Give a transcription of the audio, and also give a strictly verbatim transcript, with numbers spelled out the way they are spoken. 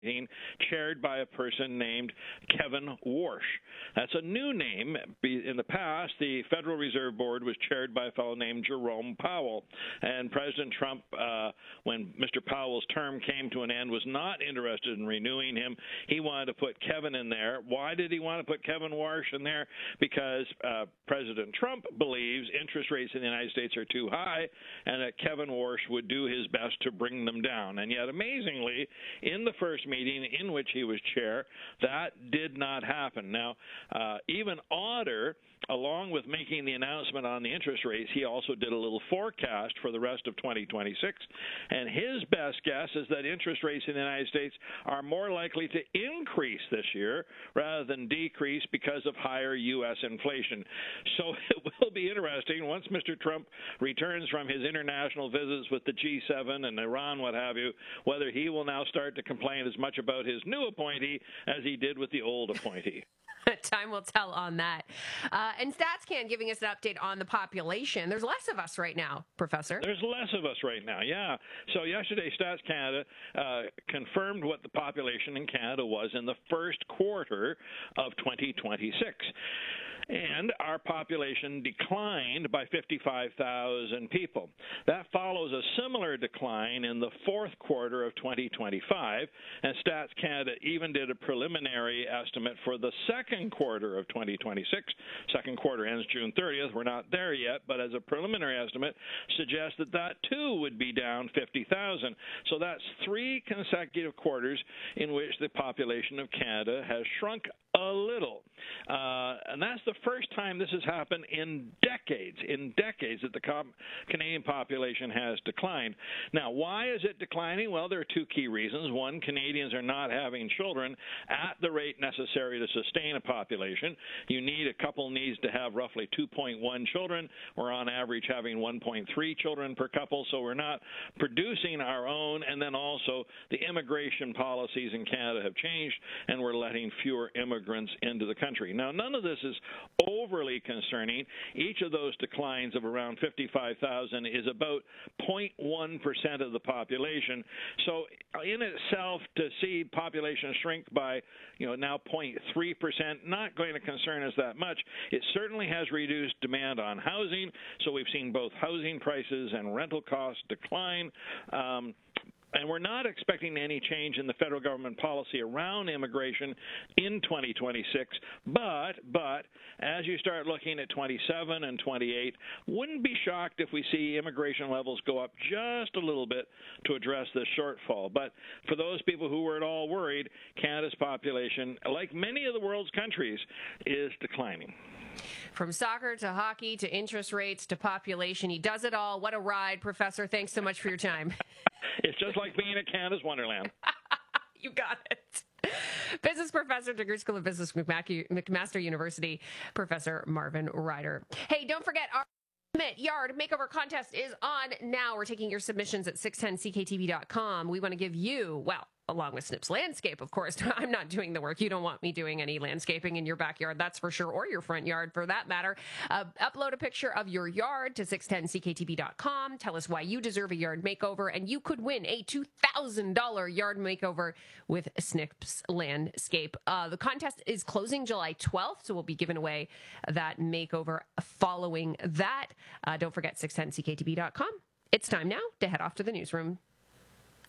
chaired by a person named Kevin Warsh. That's a new name. In the past, the Federal Reserve Board was chaired by a fellow named Jerome Powell. And President Trump, uh, when Mister Powell's term came to an end, was not interested in renewing him. He wanted to put Kevin in there. Why did he want to put Kevin Warsh in there? Because uh, President Trump believes interest rates in the United States are too high and that Kevin Warsh would do his best to bring them down. And yet, amazingly, in the first meeting in which he was chair, that did not happen. Now, uh, even odder, along with making the announcement on the interest rates, he also did a little forecast for the rest of twenty twenty-six, and his best guess is that interest rates in the United States are more likely to increase this year rather than decrease because of higher U S inflation. So it will be interesting once Mister Trump returns from his international visits with the G seven and Iran, what have you, whether he will now start to complain as much about his new appointee as he did with the old appointee. Time will tell on that. Uh, and StatsCan giving us an update on the population. There's less of us right now, Professor. There's less of us right now, yeah. So yesterday, Stats Canada uh, confirmed what the population in Canada was in the first quarter of twenty twenty-six. And our population declined by fifty-five thousand people. That follows a similar decline in the fourth quarter of twenty twenty-five, and Stats Canada even did a preliminary estimate for the second quarter of twenty twenty-six. Second quarter ends June thirtieth. We're not there yet, but as a preliminary estimate, suggests that that too would be down fifty thousand. So that's three consecutive quarters in which the population of Canada has shrunk a little. Uh, and that's the first time this has happened in decades, in decades that the com- Canadian population has declined. Now, why is it declining? Well, there are two key reasons. One, Canadians are not having children at the rate necessary to sustain a population. You need, a couple needs to have roughly two point one children. We're on average having one point three children per couple, so we're not producing our own. And then also the immigration policies in Canada have changed, and we're letting fewer immigrants into the country. Now, none of this is overly concerning. Each of those declines of around fifty-five thousand is about zero point one percent of the population. So in itself, to see population shrink by, you know, now zero point three percent, not going to concern us that much. It certainly has reduced demand on housing, so we've seen both housing prices and rental costs decline. Um, And we're not expecting any change in the federal government policy around immigration in twenty twenty-six. But, but as you start looking at twenty-seven and twenty-eight, wouldn't be shocked if we see immigration levels go up just a little bit to address this shortfall. But for those people who were at all worried, Canada's population, like many of the world's countries, is declining. From soccer to hockey to interest rates to population, he does it all. What a ride, Professor. Thanks so much for your time. It's just like being at Canada's Wonderland. You got it. Business professor, Degree School of Business, McMaster University, Professor Marvin Ryder. Hey, don't forget our Yard Makeover Contest is on now. We're taking your submissions at six ten C K T V dot com. We want to give you, well, along with Snip's Landscape, of course. I'm not doing the work. You don't want me doing any landscaping in your backyard, that's for sure, or your front yard for that matter. Uh, upload a picture of your yard to six ten C K T V dot com. Tell us why you deserve a yard makeover, and you could win a two thousand dollars yard makeover with Snip's Landscape. Uh, the contest is closing July twelfth, so we'll be giving away that makeover following that. Uh, don't forget six ten C K T V dot com. It's time now to head off to the newsroom.